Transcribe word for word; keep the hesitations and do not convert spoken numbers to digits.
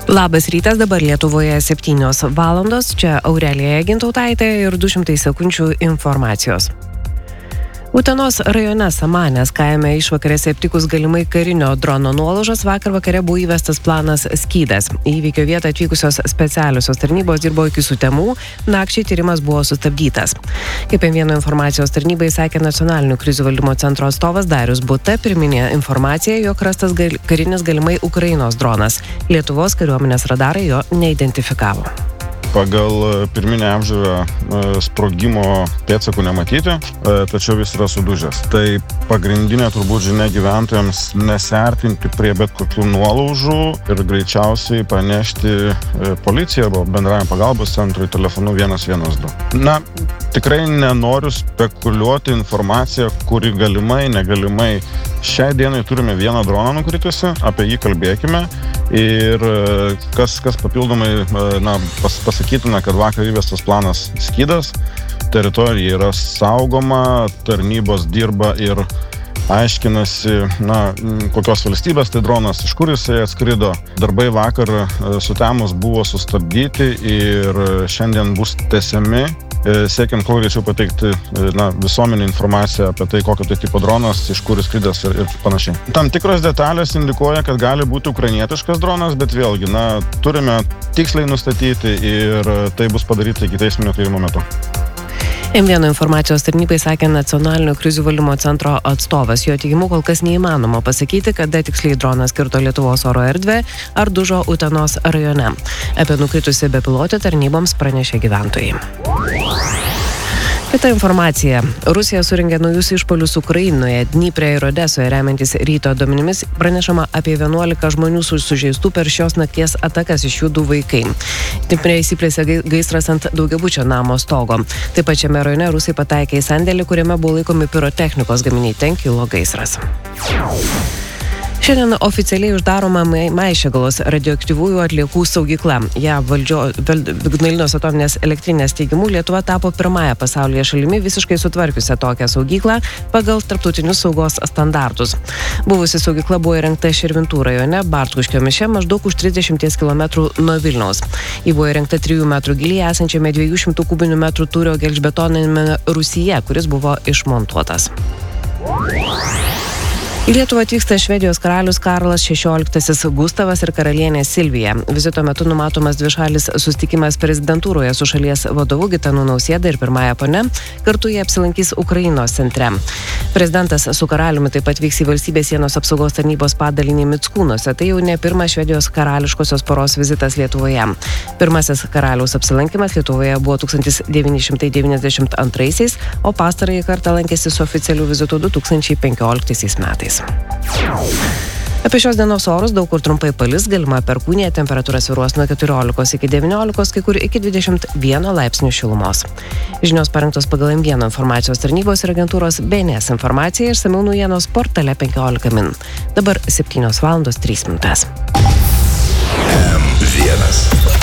Labas rytas, dabar Lietuvoje septynios valandos, čia Aurelija Gintautaitė ir du šimtai sekundžių informacijos. Utenos rajone Samanės kaime išvakarėse aptikus galimai karinio drono nuolaužas, vakar vakare buvo įvestas planas Skydas. Į įvykio vietą atvykusios specialiosios tarnybos dirbo iki sutemų, nakčiai tyrimas buvo sustabdytas. Kaip M vienas informacijos tarnybai sakė nacionalinių krizių valdymo centro atstovas Darius Buta, pirminė informacija, jog rastas gal, karinis galimai Ukrainos dronas. Lietuvos kariuomenės radarai jo neidentifikavo. Pagal pirminę apžiūrą sprogimo pėdsakų nematyti, tačiau jis yra sudužęs. Tai pagrindinė turbūt žinia gyventojams nesiartinti prie bet kokių nuolaužų ir greičiausiai pranešti policiją arba bendrajam pagalbos centrui telefonu vienas vienas du. Na, tikrai nenoriu spekuliuoti informaciją, kuri galimai, negalimai. Šiai dienai turime vieną droną nukritusi, apie jį kalbėkime ir kas, kas papildomai na, pas, pasakytume, kad vakar įvestas planas Skydas, teritorija yra saugoma, tarnybos dirba ir aiškinasi, na, kokios valstybės tai dronas, iš kur jisai atskrido. Darbai vakar sutemus buvo sustabdyti ir šiandien bus tęsiami, siekiant kuo greičiau pateikti na, visuomenį informaciją apie tai, kokio tai tipo dronas, iš kur skridęs ir, ir panašiai. Tam tikros detalės indikuoja, kad gali būti ukrainietiškas dronas, bet vėlgi, na, turime tiksliai nustatyti ir tai bus padaryta ikiteisminio tyrimo metu. M vienas informacijos tarnybai sakė nacionalinio krizių valdymo centro atstovas. Jo teigimu kol kas neįmanoma pasakyti, kada tiksliai dronas kirto Lietuvos oro erdvę ar dužo Utenos rajone. Apie nukritusį bepilotį tarnyboms pranešė gyventojai. Kita informacija. Rusija surengė naujus išpuolius Ukrainoje, Dnypre ir Odesoje, remiantis ryto duomenimis, pranešama apie vienuolika žmonių sužeistų per šios nakties atakas, iš jų du vaikai. Dnypre įsiplėsė gaisras ant daugiabučio namo stogo. Taip pat šiame rajone rusai pataikė į sandėlį, kuriame buvo laikomi pirotechnikos gaminiai, ten kilo gaisras. Šiandien oficialiai uždaroma Maišiagalos radioaktyvųjų atliekų saugykla. Ja valdžio, Ignalinos atominės elektrinės teigimu Lietuva tapo pirmąją pasaulyje šalimi visiškai sutvarkiusią tokią saugyklą pagal tarptautinius saugos standartus. Buvusi saugykla buvo įrengta Širvintų rajone, Bartkuškio miške, maždaug už trisdešimties kilometrų nuo Vilniaus. Ji buvo įrengta trijų metrų gylyje esančiame dviejų šimtų kubinių metrų tūrio gelžbetoniniame rūsyje, kuris buvo išmontuotas. Į Lietuvą atvyksta Švedijos karalius Karlas šešioliktasis Gustavas ir karalienė Silvija. Vizito metu numatomas dvišalis susitikimas prezidentūroje su šalies vadovu Gitanu Nausėda ir pirmąja ponia. Kartu jie apsilankys Ukrainos centre. Prezidentas su karaliumi taip pat vyks į valstybės sienos apsaugos tarnybos padalinį Mickūnuose. Tai jau ne pirmas Švedijos karališkosios poros vizitas Lietuvoje. Pirmasis karaliaus apsilankimas Lietuvoje buvo tūkstantis devyni šimtai devyniasdešimt antraisiais, o pastarąjį kartą lankėsi su oficialiu vizitu du tūkstančiai penkioliktaisiais metais. Apie šios dienos orus daug kur trumpai palis, galima perkūnija, temperatūra svyruos nuo keturiolikos iki devyniolikos, kai kur iki dvidešimt vieno laipsnių šilumos. Žinios parengtos pagal M vienas informacijos tarnybos ir agentūros B N S informacija, išsamiau naujienos portale penkiolika min. Dabar septynios valandos trys minutės. M vienas.